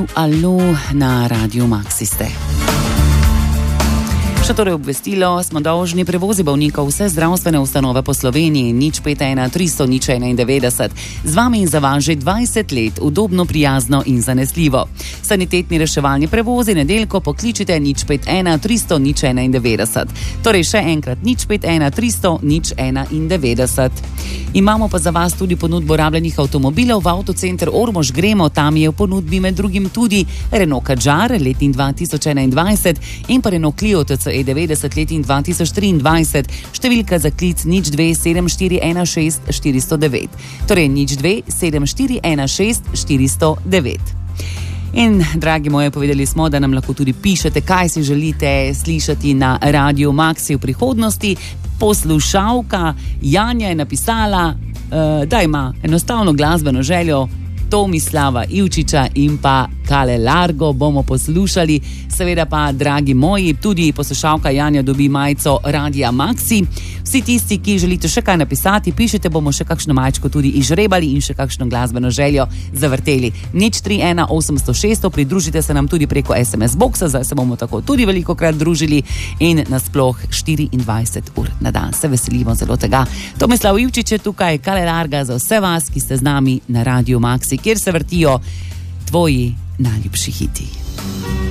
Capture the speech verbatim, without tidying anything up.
Alo, na Radiu Maxi ste. Še torej obvestilo, smo dolžni prevozi bolnikov vse zdravstvene ustanove po Sloveniji, nič pet ena tristo nič enaindevetdeset. Z vami in za vas že dvajset let, udobno, prijazno in zanesljivo. Sanitetni reševalni prevozi, nedeljko pokličite nič pet ena tristo nič enaindevetdeset. Torej še enkrat nič pet ena tristo nič enaindevetdeset. Imamo pa za vas tudi ponudbo rabljenih avtomobilov v Avtocenter Ormož gremo, tam je v ponudbi med drugim tudi Renault Kadjar letni dva tisoč enaindvajset in pa Renault Clio T C E devetdeset letni dva tisoč triindvajset, številka za klic nič dve sedem štiri ena šest štiri nula devet, torej nič dve sedem štiri ena šest štiri nula devet. In, dragi moji, povedali smo, da nam lahko tudi pišete, kaj si želite slišati na Radiu Maxi v prihodnosti. Poslušalka Janja je napisala, uh, da ima enostavno glasbeno željo Tomislava Ivčiča in pa Kale Largo bomo poslušali. Seveda pa, dragi moji, tudi poslušalka Janja dobi majico Radia Maxi. Vsi tisti, ki želite še kaj napisati, pišite, bomo še kakšno majčko tudi izžrebali in še kakšno glasbeno željo zavrteli. nič tri ena osemsto šest, pridružite se nam tudi preko es em es boksa, zdaj se bomo tako tudi veliko krat družili in nasploh štiriindvajset ur na dan. Se veselimo zelo tega. Tomislav Ivčič je tukaj, Kale Larga za vse vas, ki ste z nami na Radiu Maxi, kjer se vrtijo tvoji najljubši hiti.